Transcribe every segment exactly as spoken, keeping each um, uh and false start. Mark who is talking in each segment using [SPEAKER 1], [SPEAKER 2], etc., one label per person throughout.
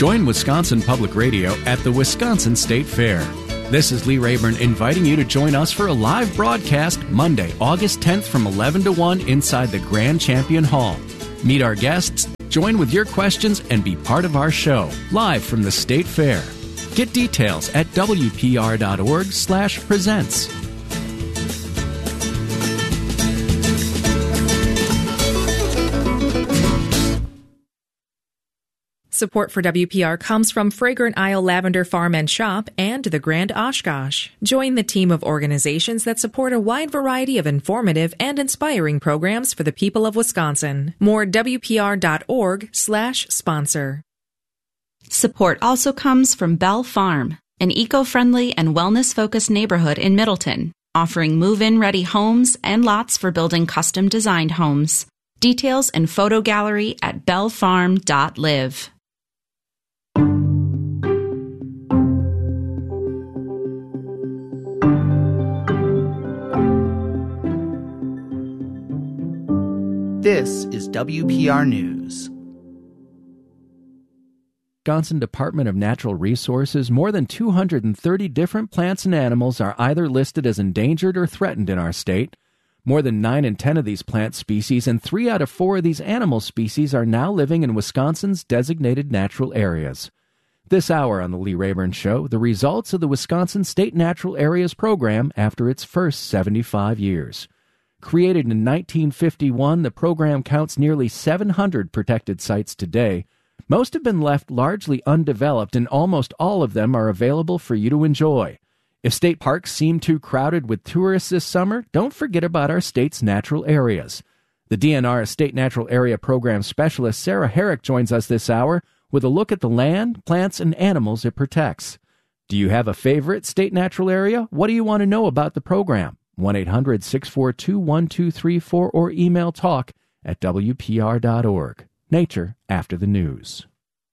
[SPEAKER 1] Join Wisconsin Public Radio at the Wisconsin State Fair. This is Lee Rayburn inviting you to join us for a live broadcast Monday, August tenth from eleven to one inside the Grand Champion Hall. Meet our guests, join with your questions, and be part of our show, live from the State Fair. Get details at W P R dot org slash presents.
[SPEAKER 2] Support for W P R comes from Fragrant Isle Lavender Farm and Shop and the Grand Oshkosh. Join the team of organizations that support a wide variety of informative and inspiring programs for the people of Wisconsin. More W P R dot org slash sponsor.
[SPEAKER 3] Support also comes from Bell Farm, an eco-friendly and wellness-focused neighborhood in Middleton, offering move-in ready homes and lots for building custom-designed homes. Details and photo gallery at bell farm dot live.
[SPEAKER 4] This is W P R News.
[SPEAKER 1] Wisconsin Department of Natural Resources, more than two hundred thirty different plants and animals are either listed as endangered or threatened in our state. More than nine in ten of these plant species and three out of four of these animal species are now living in Wisconsin's designated natural areas. This hour on the Lee Rayburn Show, the results of the Wisconsin State Natural Areas program after its first seventy-five years. Created in nineteen fifty-one, the program counts nearly seven hundred protected sites today. Most have been left largely undeveloped, and almost all of them are available for you to enjoy. If state parks seem too crowded with tourists this summer, don't forget about our state's natural areas. The D N R State Natural Area Program Specialist Sarah Herrick joins us this hour with a look at the land, plants, and animals it protects. Do you have a favorite state natural area? What do you want to know about the program? one eight hundred six four two one two three four or email talk at W P R dot org. Nature after the news.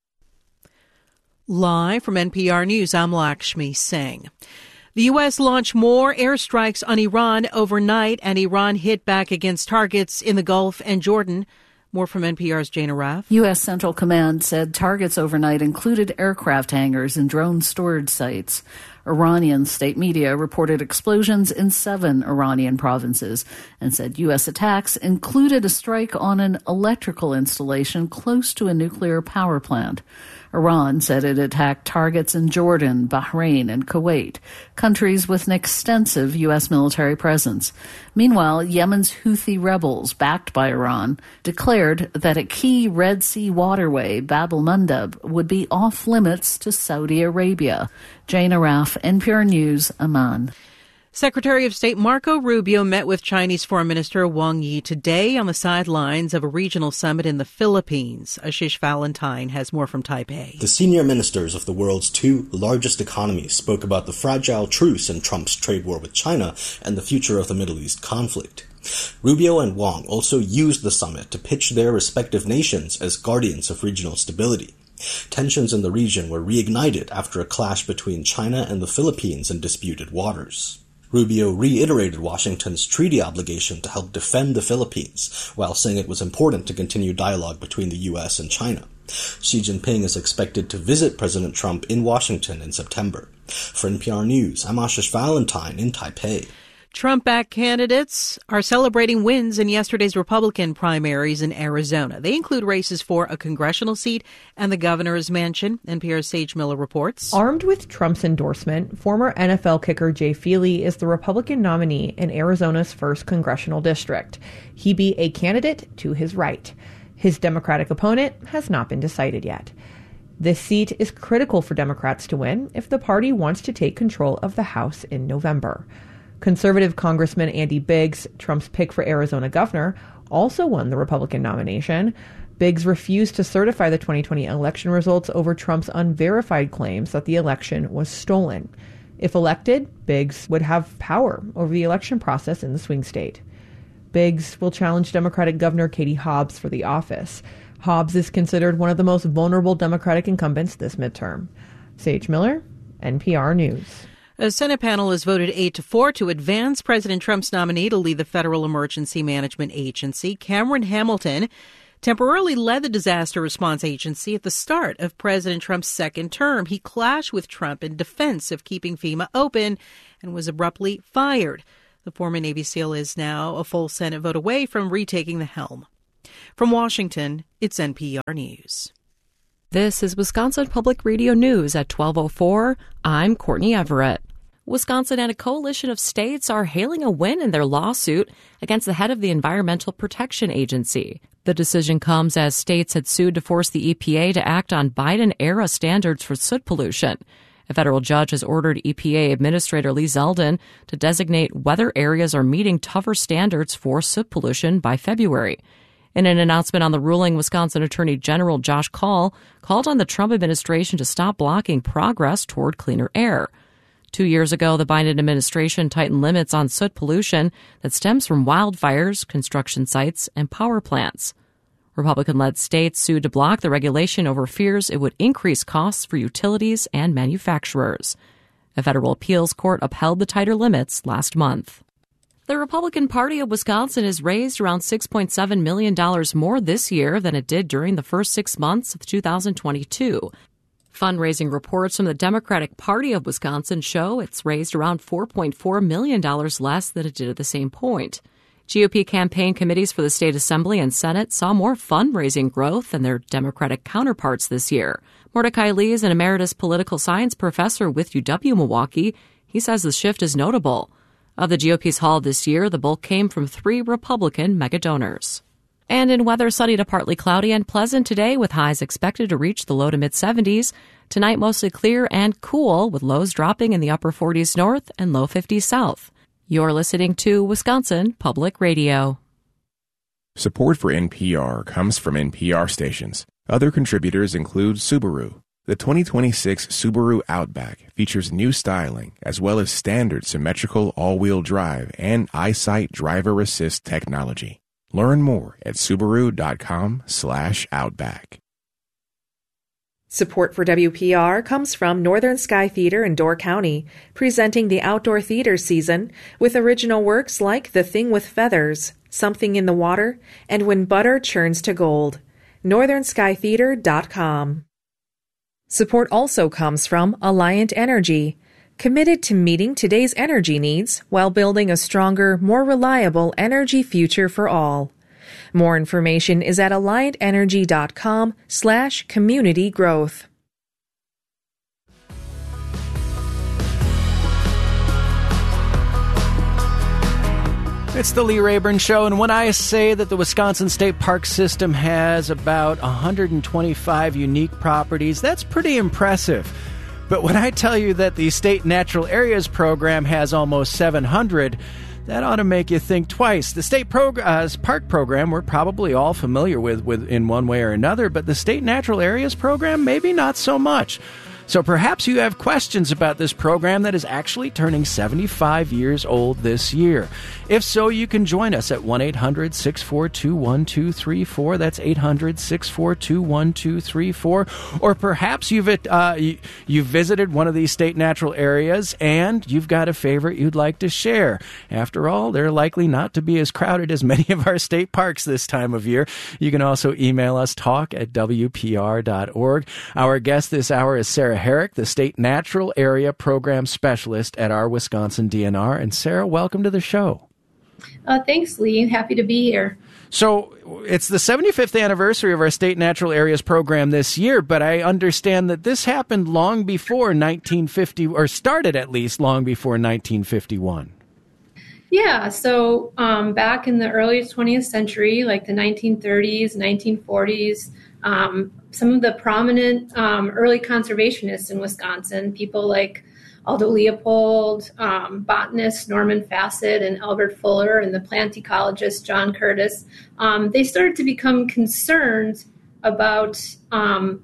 [SPEAKER 5] Live from N P R News, I'm Lakshmi Singh. The U S launched more airstrikes on Iran overnight, and Iran hit back against targets in the Gulf and Jordan. More from N P R's Jana Raff.
[SPEAKER 6] U S. Central Command said targets overnight included aircraft hangars and drone storage sites. Iranian state media reported explosions in seven Iranian provinces and said U S attacks included a strike on an electrical installation close to a nuclear power plant. Iran said it attacked targets in Jordan, Bahrain, and Kuwait, countries with an extensive U S military presence. Meanwhile, Yemen's Houthi rebels, backed by Iran, declared that a key Red Sea waterway, Bab el-Mandeb, would be off limits to Saudi Arabia. Jane Araf, N P R News, Amman.
[SPEAKER 5] Secretary of State Marco Rubio met with Chinese Foreign Minister Wang Yi today on the sidelines of a regional summit in the Philippines. Ashish Valentine has more from Taipei.
[SPEAKER 7] The senior ministers of the world's two largest economies spoke about the fragile truce in Trump's trade war with China and the future of the Middle East conflict. Rubio and Wang also used the summit to pitch their respective nations as guardians of regional stability. Tensions in the region were reignited after a clash between China and the Philippines in disputed waters. Rubio reiterated Washington's treaty obligation to help defend the Philippines, while saying it was important to continue dialogue between the U S and China. Xi Jinping is expected to visit President Trump in Washington in September. For N P R News, I'm Ashish Valentine in Taipei.
[SPEAKER 5] Trump-backed candidates are celebrating wins in yesterday's Republican primaries in Arizona. They include races for a congressional seat and the governor's mansion. N P R's Sage Miller reports.
[SPEAKER 8] Armed with Trump's endorsement, former N F L kicker Jay Feely is the Republican nominee in Arizona's first congressional district. He be a candidate to his right. His Democratic opponent has not been decided yet. This seat is critical for Democrats to win if the party wants to take control of the House in November. Conservative Congressman Andy Biggs, Trump's pick for Arizona governor, also won the Republican nomination. Biggs refused to certify the twenty twenty election results over Trump's unverified claims that the election was stolen. If elected, Biggs would have power over the election process in the swing state. Biggs will challenge Democratic Governor Katie Hobbs for the office. Hobbs is considered one of the most vulnerable Democratic incumbents this midterm. Sage Miller, N P R News.
[SPEAKER 5] A Senate panel has voted eight to four to advance President Trump's nominee to lead the Federal Emergency Management Agency. Cameron Hamilton temporarily led the disaster response agency at the start of President Trump's second term. He clashed with Trump in defense of keeping FEMA open and was abruptly fired. The former Navy SEAL is now a full Senate vote away from retaking the helm. From Washington, it's N P R News.
[SPEAKER 9] This is Wisconsin Public Radio News at twelve oh four. I'm Courtney Everett. Wisconsin and a coalition of states are hailing a win in their lawsuit against the head of the Environmental Protection Agency. The decision comes as states had sued to force the E P A to act on Biden-era standards for soot pollution. A federal judge has ordered E P A Administrator Lee Zeldin to designate whether areas are meeting tougher standards for soot pollution by February. In an announcement on the ruling, Wisconsin Attorney General Josh Kaul called on the Trump administration to stop blocking progress toward cleaner air. Two years ago, the Biden administration tightened limits on soot pollution that stems from wildfires, construction sites, and power plants. Republican-led states sued to block the regulation over fears it would increase costs for utilities and manufacturers. A federal appeals court upheld the tighter limits last month. The Republican Party of Wisconsin has raised around six point seven million dollars more this year than it did during the first six months of two thousand twenty-two. Fundraising reports from the Democratic Party of Wisconsin show it's raised around four point four million dollars less than it did at the same point. G O P campaign committees for the state assembly and Senate saw more fundraising growth than their Democratic counterparts this year. Mordecai Lee is an emeritus political science professor with U W-Milwaukee. He says the shift is notable. Of the G O P's haul this year, the bulk came from three Republican mega-donors. And in weather, sunny to partly cloudy and pleasant today with highs expected to reach the low to mid-seventies. Tonight, mostly clear and cool with lows dropping in the upper forties north and low fifties south. You're listening to Wisconsin Public Radio.
[SPEAKER 10] Support for N P R comes from N P R stations. Other contributors include Subaru. The twenty twenty-six Subaru Outback features new styling as well as standard symmetrical all-wheel drive and EyeSight driver assist technology. Learn more at Subaru.com slash Outback.
[SPEAKER 2] Support for W P R comes from Northern Sky Theater in Door County, presenting the outdoor theater season with original works like The Thing with Feathers, Something in the Water, and When Butter Churns to Gold. northern sky theater dot com. Support also comes from Alliant Energy, committed to meeting today's energy needs while building a stronger, more reliable energy future for all. More information is at alliant energy dot com slash community growth.
[SPEAKER 1] It's the Lee Rayburn Show, and when I say that the Wisconsin State Park System has about one hundred twenty-five unique properties, that's pretty impressive. But when I tell you that the State Natural Areas Program has almost seven hundred, that ought to make you think twice. The State prog- uh, Park Program we're probably all familiar with, with in one way or another, but the State Natural Areas Program, maybe not so much. So perhaps you have questions about this program that is actually turning seventy-five years old this year. If so, you can join us at one eight hundred six four two one two three four. That's eight hundred six four two one two three four. Or perhaps you've uh, you've visited one of these state natural areas and you've got a favorite you'd like to share. After all, they're likely not to be as crowded as many of our state parks this time of year. You can also email us, talk at W P R dot org. Our guest this hour is Sarah Herrick, the State Natural Area Program Specialist at our Wisconsin D N R. And Sarah, welcome to the show.
[SPEAKER 11] Uh, thanks, Lee. Happy to be here.
[SPEAKER 1] So it's the seventy-fifth anniversary of our State Natural Areas Program this year, but I understand that this happened long before nineteen fifty, or started at least long before nineteen fifty-one.
[SPEAKER 11] Yeah, so um, back in the early twentieth century, like the nineteen thirties, nineteen forties, um, some of the prominent um, early conservationists in Wisconsin, people like Aldo Leopold, um, botanist Norman Fassett, and Albert Fuller, and the plant ecologist John Curtis, um, they started to become concerned about um,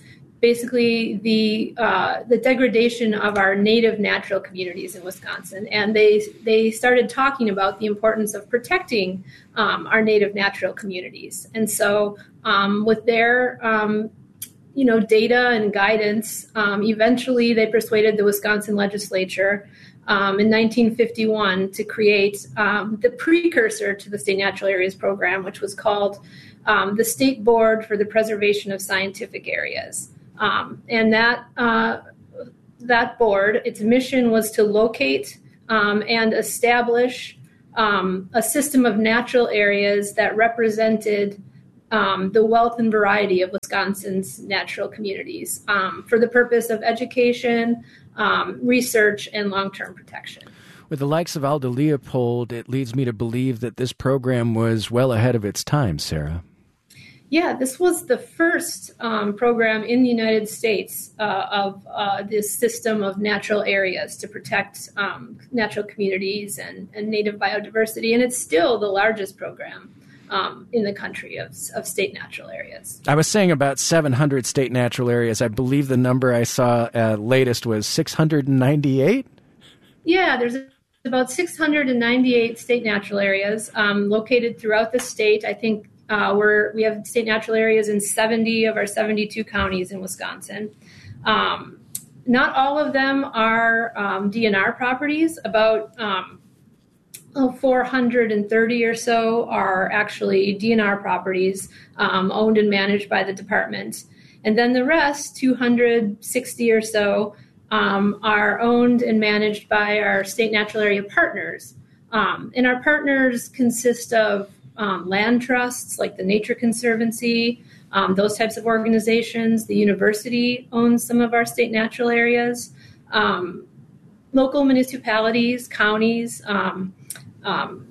[SPEAKER 11] basically the uh, the degradation of our native natural communities in Wisconsin, and they they started talking about the importance of protecting um, our native natural communities. And so, um, with their um, you know, data and guidance, um, eventually they persuaded the Wisconsin legislature um, in nineteen fifty-one to create um, the precursor to the State Natural Areas Program, which was called um, the State Board for the Preservation of Scientific Areas. Um, and that uh, that board, its mission was to locate um, and establish um, a system of natural areas that represented um, the wealth and variety of Wisconsin's natural communities um, for the purpose of education, um, research, and long-term protection.
[SPEAKER 1] With the likes of Aldo Leopold, it leads me to believe that this program was well ahead of its time, Sarah.
[SPEAKER 11] Yeah, this was the first um, program in the United States uh, of uh, this system of natural areas to protect um, natural communities and, and native biodiversity. And it's still the largest program um, in the country of, of state natural areas.
[SPEAKER 1] I was saying about seven hundred state natural areas. I believe the number I saw uh, latest was six hundred ninety-eight?
[SPEAKER 11] Yeah, there's about six hundred ninety-eight state natural areas um, located throughout the state. I think Uh, we're, we have state natural areas in seventy of our seventy-two counties in Wisconsin. Um, not all of them are um, D N R properties. About um, oh, four hundred thirty or so are actually D N R properties um, owned and managed by the department. And then the rest, two hundred sixty or so, um, are owned and managed by our state natural area partners. Um, and our partners consist of Um, land trusts like the Nature Conservancy, um, those types of organizations. The university owns some of our state natural areas, um, local municipalities, counties. Um, um,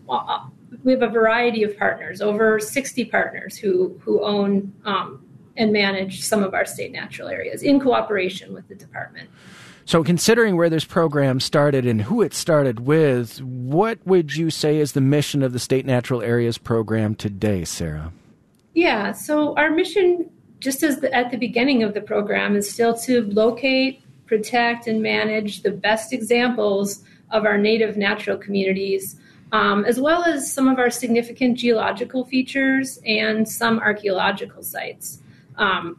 [SPEAKER 11] we have a variety of partners, over sixty partners who, who own um, and manage some of our state natural areas in cooperation with the department.
[SPEAKER 1] So considering where this program started and who it started with, what would you say is the mission of the State Natural Areas Program today, Sarah?
[SPEAKER 11] Yeah, so our mission, just as the, at the beginning of the program, is still to locate, protect, and manage the best examples of our native natural communities, um, as well as some of our significant geological features and some archaeological sites. Um,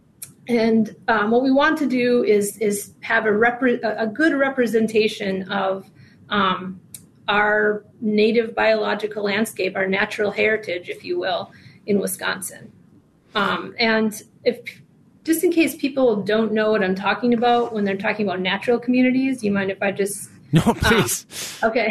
[SPEAKER 11] And um, what we want to do is is have a, repre- a good representation of um, our native biological landscape, our natural heritage, if you will, in Wisconsin. Um, and if just in case people don't know what I'm talking about when they're talking about natural communities, do you mind if I just...
[SPEAKER 1] No, please.
[SPEAKER 11] Um, okay.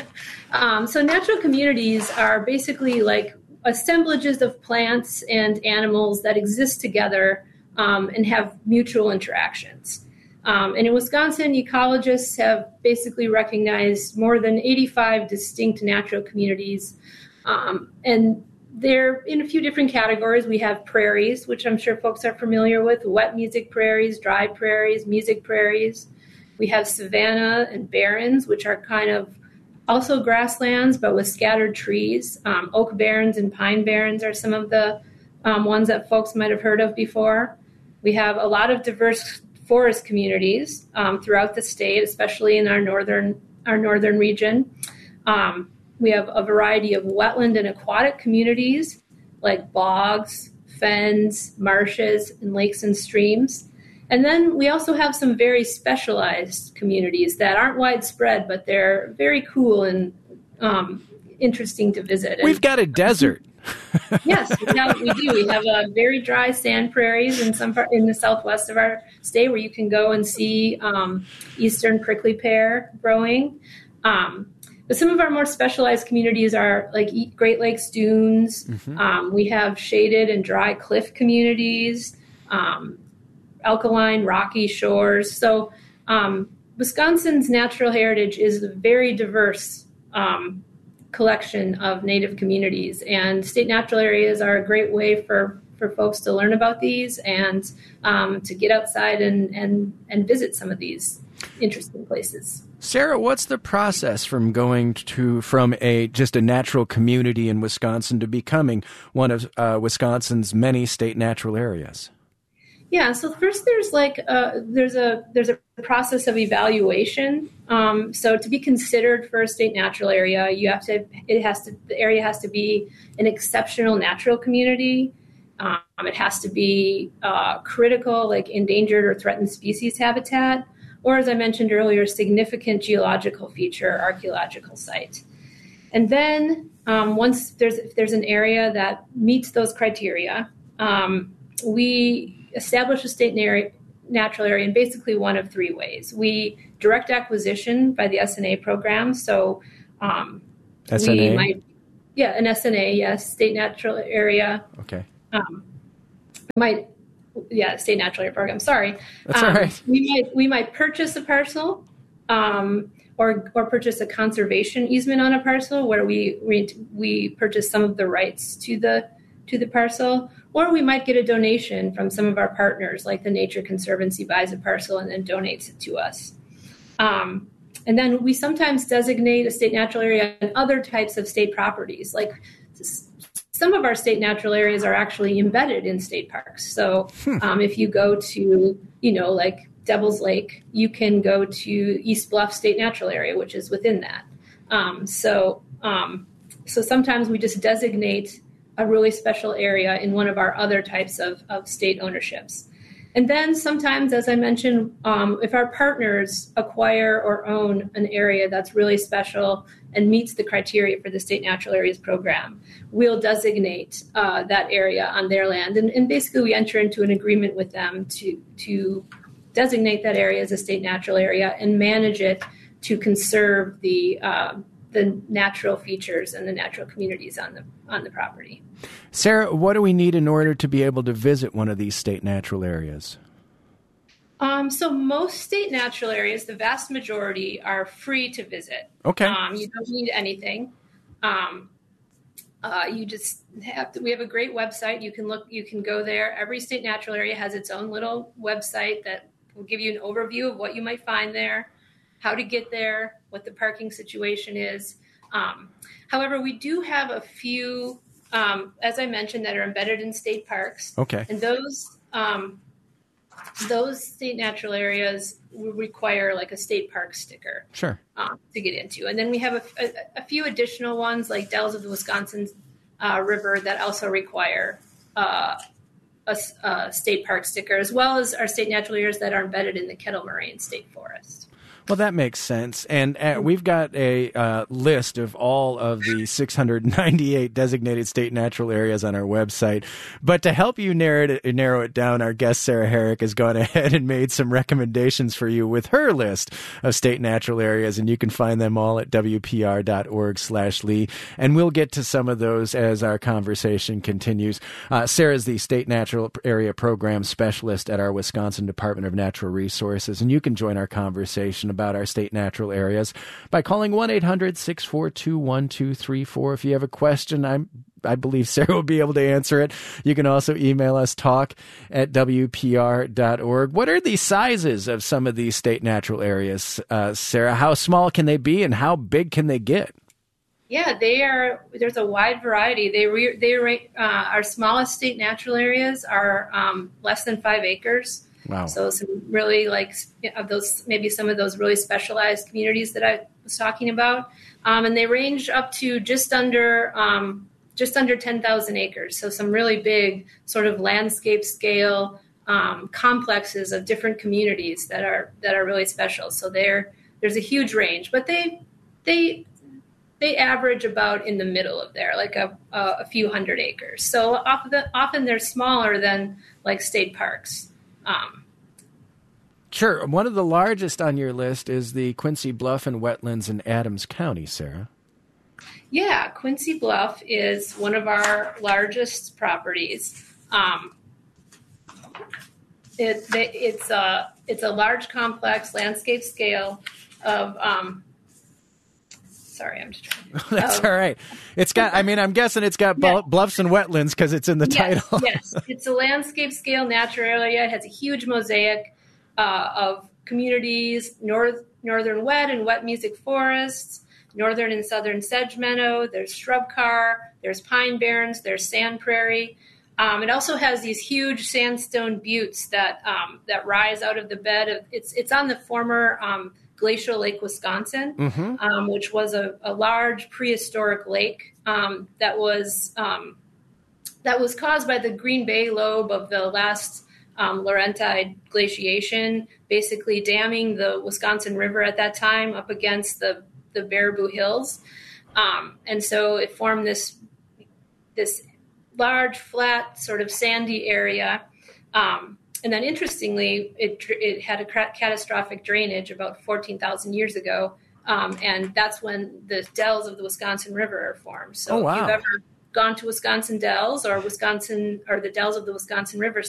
[SPEAKER 11] um, so natural communities are basically like assemblages of plants and animals that exist together Um, and have mutual interactions. Um, and in Wisconsin, ecologists have basically recognized more than eighty-five distinct natural communities. Um, and they're in a few different categories. We have prairies, which I'm sure folks are familiar with, wet music prairies, dry prairies, music prairies. We have savanna and barrens, which are kind of also grasslands, but with scattered trees. Um, oak barrens and pine barrens are some of the um, ones that folks might have heard of before. We have a lot of diverse forest communities um, throughout the state, especially in our northern our northern region. Um, we have a variety of wetland and aquatic communities like bogs, fens, marshes, and lakes and streams. And then we also have some very specialized communities that aren't widespread, but they're very cool and um, interesting to visit.
[SPEAKER 1] We've got a desert.
[SPEAKER 11] Yes, we, have, we do. We have uh, very dry sand prairies in some part in the southwest of our state where you can go and see um, eastern prickly pear growing. Um, but some of our more specialized communities are like Great Lakes dunes. Mm-hmm. Um, we have shaded and dry cliff communities, um, alkaline rocky shores. So um, Wisconsin's natural heritage is very diverse um collection of native communities, and state natural areas are a great way for, for folks to learn about these and um, to get outside and, and, and visit some of these interesting places.
[SPEAKER 1] Sarah, what's the process from going to from a just a natural community in Wisconsin to becoming one of uh, Wisconsin's many state natural areas?
[SPEAKER 11] Yeah, so first there's like uh, there's a there's a process of evaluation. Um, so to be considered for a state natural area, you have to it has to the area has to be an exceptional natural community. Um, it has to be uh, critical, like endangered or threatened species habitat, or as I mentioned earlier, significant geological feature, archaeological site. And then um, once there's if there's an area that meets those criteria, um, we establish a state area, natural area in basically one of three ways. We direct acquisition by the S N A program. So um,
[SPEAKER 1] S N A?
[SPEAKER 11] we might, yeah, an S N A, yes, state natural area.
[SPEAKER 1] Okay.
[SPEAKER 11] Um, might, yeah, state natural area program. Sorry.
[SPEAKER 1] That's
[SPEAKER 11] um,
[SPEAKER 1] all right.
[SPEAKER 11] We might we might purchase a parcel. Um, Or, or purchase a conservation easement on a parcel where we, we we purchase some of the rights to the to the parcel, or we might get a donation from some of our partners, like the Nature Conservancy buys a parcel and then donates it to us. Um, and then we sometimes designate a state natural area and other types of state properties. Like some of our state natural areas are actually embedded in state parks. So um, if you go to, you know, like Devil's Lake, you can go to East Bluff State Natural Area, which is within that. Um, so, um, so sometimes we just designate a really special area in one of our other types of, of state ownerships. And then sometimes, as I mentioned, um, if our partners acquire or own an area that's really special and meets the criteria for the State Natural Areas Program, we'll designate uh, that area on their land. And, and basically we enter into an agreement with them to to designate that area as a state natural area and manage it to conserve the uh, the natural features and the natural communities on the on the property.
[SPEAKER 1] Sarah, what do we need in order to be able to visit one of these state natural areas?
[SPEAKER 11] Um, so most state natural areas, the vast majority, are free to visit.
[SPEAKER 1] Okay.
[SPEAKER 11] Um, you don't need anything. Um, uh, you just have to, we have a great website. You can look, you can go there. Every state natural area has its own little website that will give you an overview of what you might find there, how to get there, what the parking situation is. Um, however, we do have a few, um, as I mentioned, that are embedded in state parks.
[SPEAKER 1] Okay.
[SPEAKER 11] And those, um, those state natural areas will require like a state park sticker.
[SPEAKER 1] Sure.
[SPEAKER 11] Um, to get into. And then we have a, a, a few additional ones like Dells of the Wisconsin uh, River that also require uh, a, a state park sticker, as well as our state natural areas that are embedded in the Kettle Moraine State Forest.
[SPEAKER 1] Well, that makes sense. And uh, we've got a uh, list of all of the six hundred ninety-eight designated state natural areas on our website. But to help you narrow it, narrow it down, our guest Sarah Herrick has gone ahead and made some recommendations for you with her list of state natural areas. And you can find them all at W P R dot org slash Lee. And we'll get to some of those as our conversation continues. Uh, Sarah is the State Natural Area Program Specialist at our Wisconsin Department of Natural Resources. And you can join our conversation about our state natural areas by calling one eight hundred six four two one two three four. If you have a question, I'm I believe Sarah will be able to answer it. You can also email us, talk at W P R dot org. What are the sizes of some of these state natural areas, uh, Sarah? How small can they be and how big can they get?
[SPEAKER 11] Yeah, they are. There's a wide variety. They re, they uh, our smallest state natural areas are um, less than five acres.
[SPEAKER 1] Wow.
[SPEAKER 11] So some really like of those, maybe some of those really specialized communities that I was talking about. Um, and they range up to just under, um, just under ten thousand acres. So some really big sort of landscape scale um, complexes of different communities that are, that are really special. So there, there's a huge range, but they, they, they average about in the middle of there, like a, a, a few hundred acres. So often, often they're smaller than like state parks. Um,
[SPEAKER 1] sure. One of the largest on your list is the Quincy Bluff and Wetlands in Adams County, Sarah.
[SPEAKER 11] Yeah, Quincy Bluff is one of our largest properties. Um, it, it's, a, it's a large complex landscape scale of... Um, Sorry, I'm just trying to...
[SPEAKER 1] That's
[SPEAKER 11] um,
[SPEAKER 1] all right. It's got, I mean, I'm guessing it's got yeah. bluffs and wetlands because it's in the
[SPEAKER 11] yes,
[SPEAKER 1] title.
[SPEAKER 11] Yes, it's a landscape scale natural area. It has a huge mosaic uh, of communities, north, northern wet and wet music forests, northern and southern sedge meadow, there's shrub carr, there's pine barrens, there's sand prairie. Um, it also has these huge sandstone buttes that um, that rise out of the bed. Of, it's, it's on the former... Um, Glacial Lake, Wisconsin, mm-hmm. um, which was a, a large prehistoric lake um, that was um, that was caused by the Green Bay lobe of the last um, Laurentide glaciation, basically damming the Wisconsin River at that time up against the, the Baraboo Hills. Um, and so it formed this, this large, flat, sort of sandy area. Um, and then interestingly, it, it had a catastrophic drainage about fourteen thousand years ago. Um, and that's when the dells of the Wisconsin River are formed. So
[SPEAKER 1] oh, wow.
[SPEAKER 11] if you've ever gone to Wisconsin Dells or Wisconsin or the dells of the Wisconsin River,